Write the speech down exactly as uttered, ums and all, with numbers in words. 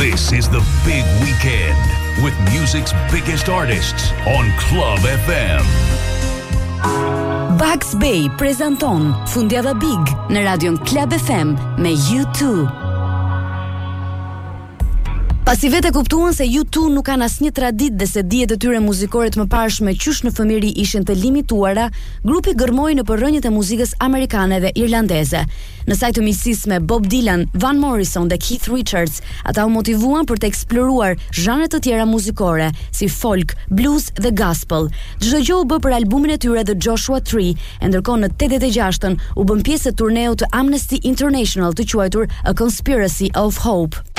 This is the big weekend with music's biggest artists on Club F M. Bugs Bay prezanton Fundjava Big në radion Club F M me U two. Pasi vetë kuptuan se U two nuk kanë asnjë traditë dhe se dijet e tyre muzikore të mëparshme qysh në fëmijëri ishin të limituara, grupi gërmoi në rrënjët e muzikës amerikane dhe irlandeze. Në saj të miqësisë me Bob Dylan, Van Morrison dhe Keith Richards, ata u motivuan për të eksploruar zhanre të tjera muzikore si folk, blues dhe gospel. Çdo gjë u bë për albumin e tyre The Joshua Tree, e ndërkohë në tetëdhjetë e gjashtën u bën pjesë e turneut të Amnesty International të quajtur A Conspiracy of Hope.